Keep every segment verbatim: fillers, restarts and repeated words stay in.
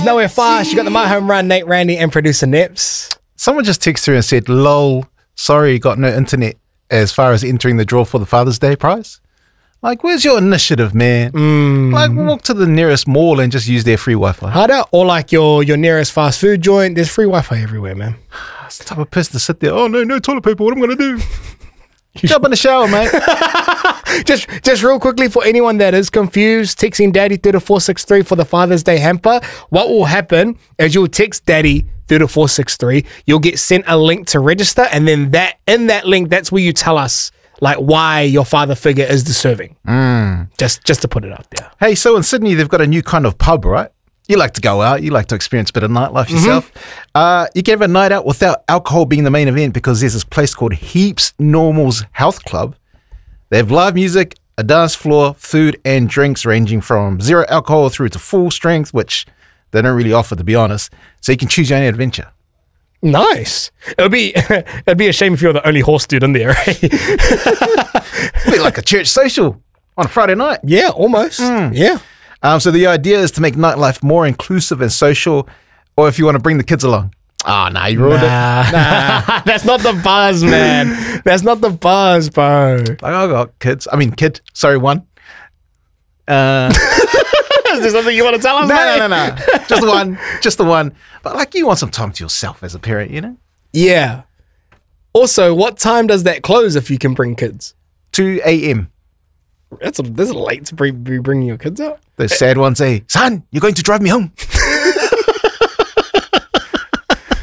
Nowhere fast. You got the My Home Run, Nate, Randy, and producer Nips. Someone just texted through and said, lol, sorry, got no internet as far as entering the draw for the Father's Day prize. Like, where's your initiative, man? Mm. Like, walk to the nearest mall and just use their free Wi-Fi. Harder, or like your your nearest fast food joint. There's free Wi-Fi everywhere, man. It's the type of person to sit there, oh no, no toilet paper, what am I going to do? Jump in the shower, mate. just just real quickly, for anyone that is confused, texting daddy through to four six three for the Father's Day hamper. What will happen is you'll text daddy through to four six three. You'll get sent a link to register, and then that in that link, that's where you tell us like why your father figure is deserving. Mm. Just just to put it out there. Hey, so in Sydney, they've got a new kind of pub, right? You like to go out, you like to experience a bit of nightlife yourself. Mm-hmm. Uh, you can have a night out without alcohol being the main event because there's this place called Heaps Normal's Health Club. They have live music, a dance floor, food and drinks ranging from zero alcohol through to full strength, which they don't really offer, to be honest. So you can choose your own adventure. Nice. It would be it'd be a shame if you're the only horse dude in there, right? It'd be like a church social on a Friday night. Yeah, almost. Mm. Yeah. Um, so the idea is to make nightlife more inclusive and social, or if you want to bring the kids along. Oh, nah, you ruined nah. it. Nah. That's not the buzz, man. That's not the buzz, bro. Like, I got kids. I mean, kid. Sorry, one. Uh, is there something you want to tell us? No, no, no, no. Just the one. Just the one. But like, you want some time to yourself as a parent, you know? Yeah. Also, what time does that close if you can bring kids? two a.m. That's a, that's late to be bringing your kids out. Those sad ones say, son, you're going to drive me home.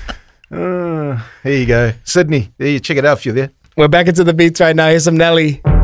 uh, here you go. Sydney, there you check it out if you're there. We're back into the beats right now. Here's some Nelly.